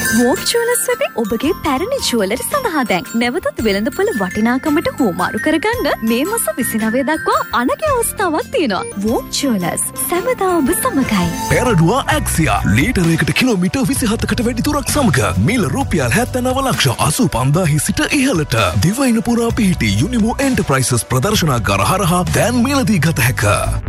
Walk jewellers වෙබේ ඔබගේ පැරණි jewellery සඳහා දැන් නැවතත් වෙළඳපොළ වටිනාකමට හුවමාරු කරගන්න මේ මාස 29 දක්වා අනගි අවස්ථාවක් තියෙනවා. වෝක් ජුවලර්ස් සැමදා ඔබ සමගයි. පෙරඩුවා ඇක්සියා ලීටරයකට කිලෝමීටර් 27කට වැඩි දුරක් සමග මිල රුපියල් 79,85,000 සිට ඉහළට දිවයින පුරා පිහිටි යුනිමෝ එන්ටර්ප්‍රයිසස් ප්‍රදර්ශනාගාර හරහා දැන් මිලදී ගත හැක.